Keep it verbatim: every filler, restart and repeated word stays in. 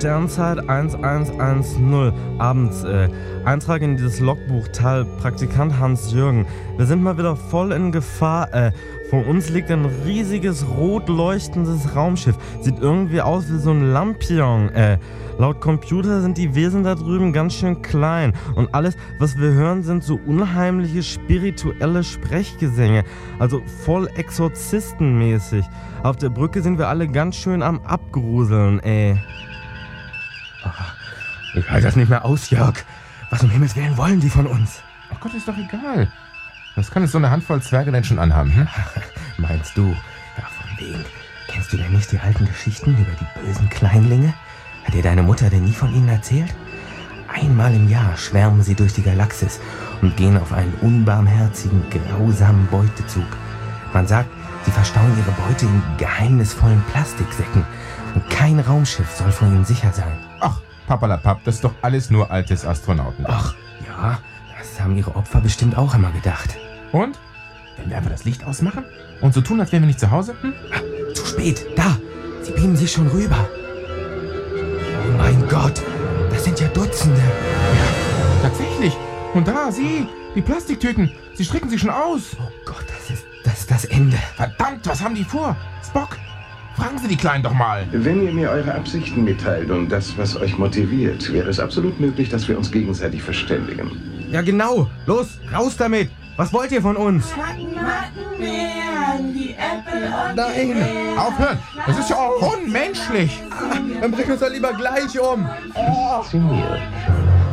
Sternzeit eins eins eins null, abends, äh, Eintrag in dieses Logbuch, Tal, Praktikant Hans-Jürgen. Wir sind mal wieder voll in Gefahr, äh, vor uns liegt ein riesiges, rot leuchtendes Raumschiff. Sieht irgendwie aus wie so ein Lampion, äh. Laut Computer sind die Wesen da drüben ganz schön klein. Und alles, was wir hören, sind so unheimliche spirituelle Sprechgesänge. Also voll exorzistenmäßig. Auf der Brücke sind wir alle ganz schön am Abgruseln, ey. Ach, ich halte das nicht mehr aus, Jörg. Was um Himmels Willen wollen die von uns? Ach Gott, ist doch egal. Was kann es so eine Handvoll Zwerge denn schon anhaben, hm? Meinst du? Ja, von wegen. Kennst du denn nicht die alten Geschichten über die bösen Kleinlinge? Hat dir deine Mutter denn nie von ihnen erzählt? Einmal im Jahr schwärmen sie durch die Galaxis und gehen auf einen unbarmherzigen, grausamen Beutezug. Man sagt, sie verstauen ihre Beute in geheimnisvollen Plastiksäcken und kein Raumschiff soll vor ihnen sicher sein. Ach, papalapap, das ist doch alles nur altes Astronauten. Ach, ja, das haben ihre Opfer bestimmt auch immer gedacht. Und? Wenn wir einfach das Licht ausmachen und so tun, als wären wir nicht zu Hause? Hm? Ah, zu spät, da, sie beamen sich schon rüber. Oh mein Gott, das sind ja Dutzende. Ja, tatsächlich. Und da, sieh, die Plastiktüten, sie strecken sich schon aus. Oh Gott, das ist, das ist das Ende. Verdammt, was haben die vor? Spock, fragen Sie die Kleinen doch mal. Wenn ihr mir eure Absichten mitteilt und das, was euch motiviert, wäre es absolut möglich, dass wir uns gegenseitig verständigen. Ja genau, los, raus damit. Was wollt ihr von uns? Mattenbeeren, die Äpfel und Nein, die Beeren. Aufhören, das ist ja auch unmenschlich. Dann bring uns doch lieber gleich um. Faszinierend.